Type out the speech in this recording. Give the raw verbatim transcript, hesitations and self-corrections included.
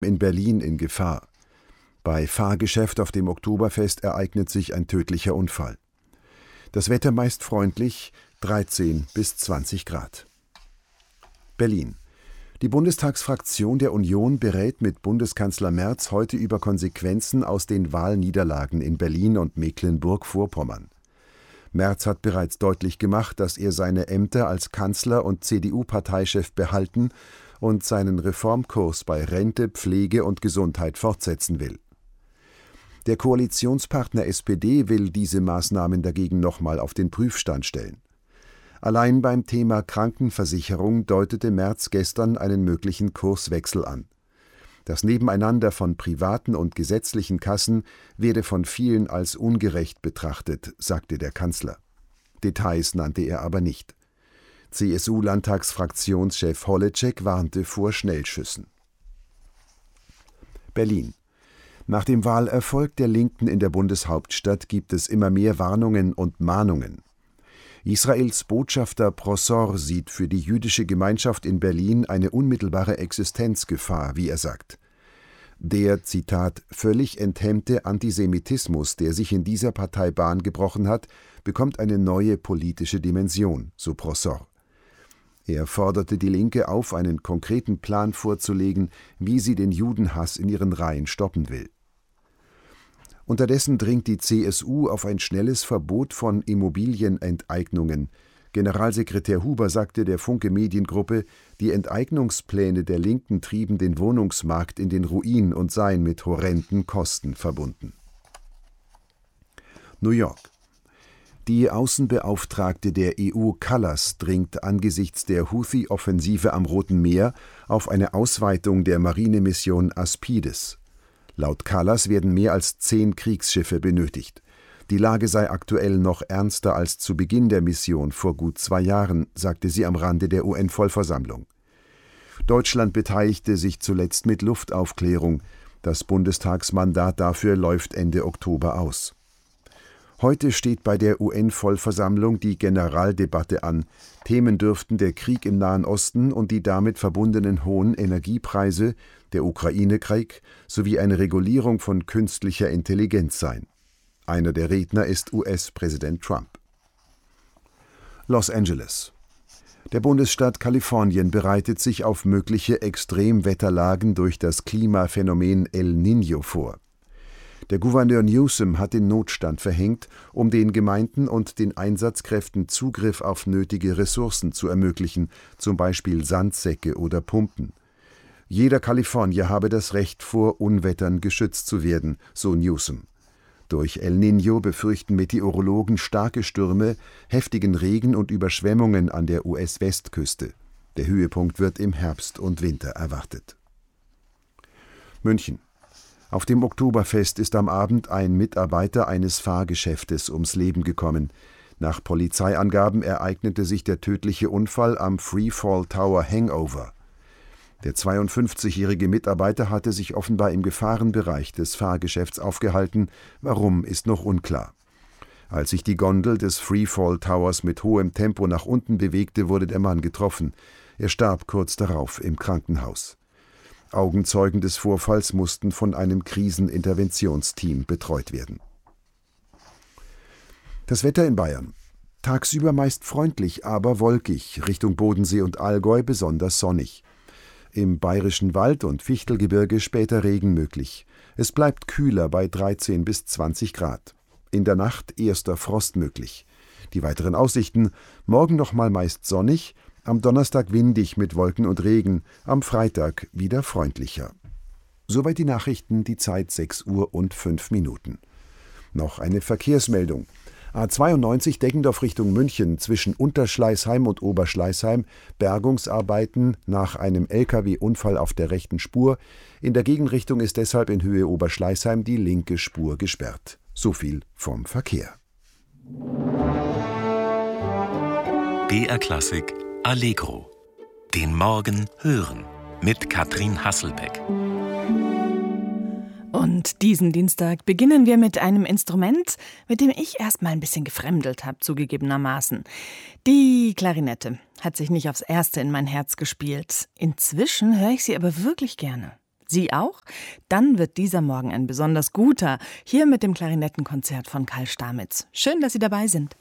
in Berlin in Gefahr. Bei Fahrgeschäft auf dem Oktoberfest ereignet sich ein tödlicher Unfall. Das Wetter meist freundlich, dreizehn bis zwanzig Grad. Berlin. Die Bundestagsfraktion der Union berät mit Bundeskanzler Merz heute über Konsequenzen aus den Wahlniederlagen in Berlin und Mecklenburg-Vorpommern. Merz hat bereits deutlich gemacht, dass er seine Ämter als Kanzler und C D U-Parteichef behalten und seinen Reformkurs bei Rente, Pflege und Gesundheit fortsetzen will. Der Koalitionspartner S P D will diese Maßnahmen dagegen nochmal auf den Prüfstand stellen. Allein beim Thema Krankenversicherung deutete Merz gestern einen möglichen Kurswechsel an. Das Nebeneinander von privaten und gesetzlichen Kassen werde von vielen als ungerecht betrachtet, sagte der Kanzler. Details nannte er aber nicht. C S U-Landtagsfraktionschef Holleczek warnte vor Schnellschüssen. Berlin. Nach dem Wahlerfolg der Linken in der Bundeshauptstadt gibt es immer mehr Warnungen und Mahnungen. Israels Botschafter Prosor sieht für die jüdische Gemeinschaft in Berlin eine unmittelbare Existenzgefahr, wie er sagt. Der, Zitat, völlig enthemmte Antisemitismus, der sich in dieser Partei Bahn gebrochen hat, bekommt eine neue politische Dimension, so Prosor. Er forderte die Linke auf, einen konkreten Plan vorzulegen, wie sie den Judenhass in ihren Reihen stoppen will. Unterdessen dringt die C S U auf ein schnelles Verbot von Immobilienenteignungen. Generalsekretär Huber sagte der Funke Mediengruppe, die Enteignungspläne der Linken trieben den Wohnungsmarkt in den Ruin und seien mit horrenden Kosten verbunden. New York. Die Außenbeauftragte der E U Kallas dringt angesichts der Houthi-Offensive am Roten Meer auf eine Ausweitung der Marinemission Aspides. Laut Kallas werden mehr als zehn Kriegsschiffe benötigt. Die Lage sei aktuell noch ernster als zu Beginn der Mission vor gut zwei Jahren, sagte sie am Rande der U N-Vollversammlung. Deutschland beteiligte sich zuletzt mit Luftaufklärung. Das Bundestagsmandat dafür läuft Ende Oktober aus. Heute steht bei der U N-Vollversammlung die Generaldebatte an. Themen dürften der Krieg im Nahen Osten und die damit verbundenen hohen Energiepreise, der Ukraine-Krieg sowie eine Regulierung von künstlicher Intelligenz sein. Einer der Redner ist U S-Präsident Trump. Los Angeles. Der Bundesstaat Kalifornien bereitet sich auf mögliche Extremwetterlagen durch das Klimaphänomen El Niño vor. Der Gouverneur Newsom hat den Notstand verhängt, um den Gemeinden und den Einsatzkräften Zugriff auf nötige Ressourcen zu ermöglichen, zum Beispiel Sandsäcke oder Pumpen. Jeder Kalifornier habe das Recht, vor Unwettern geschützt zu werden, so Newsom. Durch El Niño befürchten Meteorologen starke Stürme, heftigen Regen und Überschwemmungen an der U S-Westküste. Der Höhepunkt wird im Herbst und Winter erwartet. München. Auf dem Oktoberfest ist am Abend ein Mitarbeiter eines Fahrgeschäftes ums Leben gekommen. Nach Polizeiangaben ereignete sich der tödliche Unfall am Freefall Tower Hangover. Der zweiundfünfzigjährige Mitarbeiter hatte sich offenbar im Gefahrenbereich des Fahrgeschäfts aufgehalten. Warum, ist noch unklar. Als sich die Gondel des Freefall Towers mit hohem Tempo nach unten bewegte, wurde der Mann getroffen. Er starb kurz darauf im Krankenhaus. Augenzeugen des Vorfalls mussten von einem Kriseninterventionsteam betreut werden. Das Wetter in Bayern. Tagsüber meist freundlich, aber wolkig, Richtung Bodensee und Allgäu besonders sonnig. Im Bayerischen Wald und Fichtelgebirge später Regen möglich. Es bleibt kühler bei dreizehn bis zwanzig Grad. In der Nacht erster Frost möglich. Die weiteren Aussichten: morgen nochmal meist sonnig, am Donnerstag windig mit Wolken und Regen, am Freitag wieder freundlicher. Soweit die Nachrichten, die Zeit sechs Uhr und fünf Minuten. Noch eine Verkehrsmeldung. A zweiundneunzig Deggendorf Richtung München zwischen Unterschleißheim und Oberschleißheim, Bergungsarbeiten nach einem L K W-Unfall auf der rechten Spur. In der Gegenrichtung ist deshalb in Höhe Oberschleißheim die linke Spur gesperrt. So viel vom Verkehr. B R Klassik Allegro. Den Morgen hören mit Katrin Hasselbeck. Und diesen Dienstag beginnen wir mit einem Instrument, mit dem ich erst mal ein bisschen gefremdelt habe, zugegebenermaßen. Die Klarinette hat sich nicht aufs Erste in mein Herz gespielt. Inzwischen höre ich sie aber wirklich gerne. Sie auch? Dann wird dieser Morgen ein besonders guter, hier mit dem Klarinettenkonzert von Karl Stamitz. Schön, dass Sie dabei sind.